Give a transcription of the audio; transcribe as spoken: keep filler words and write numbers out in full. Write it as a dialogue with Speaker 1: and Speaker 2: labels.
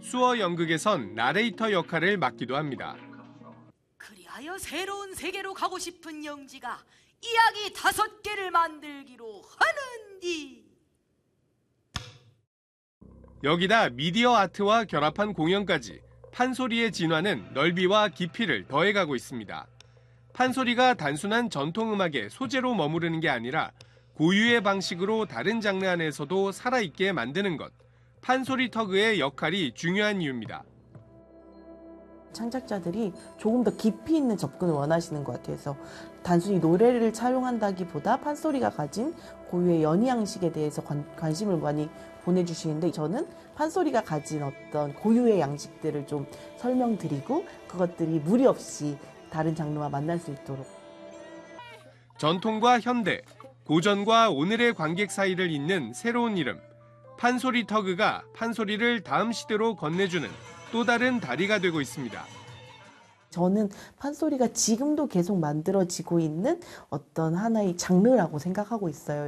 Speaker 1: 수어 연극에선 나레이터 역할을 맡기도 합니다.
Speaker 2: 그리하여 새로운 세계로 가고 싶은 영지가 이야기 다섯 개를 만들기로 하는디.
Speaker 1: 여기다 미디어 아트와 결합한 공연까지 판소리의 진화는 넓이와 깊이를 더해가고 있습니다. 판소리가 단순한 전통음악의 소재로 머무르는 게 아니라 고유의 방식으로 다른 장르 안에서도 살아있게 만드는 것, 판소리 터그의 역할이 중요한 이유입니다.
Speaker 3: 창작자들이 조금 더 깊이 있는 접근을 원하시는 것 같아서 단순히 노래를 차용한다기보다 판소리가 가진 고유의 연희 양식에 대해서 관, 관심을 많이 보내주시는데, 저는 판소리가 가진 어떤 고유의 양식들을 좀 설명드리고 그것들이 무리 없이 다른 장르와 만날 수 있도록.
Speaker 1: 전통과 현대, 고전과 오늘의 관객 사이를 잇는 새로운 이름, 판소리 터그가 판소리를 다음 시대로 건네주는 또 다른 다리가 되고 있습니다.
Speaker 3: 저는 판소리가 지금도 계속 만들어지고 있는 어떤 하나의 장르라고 생각하고 있어요.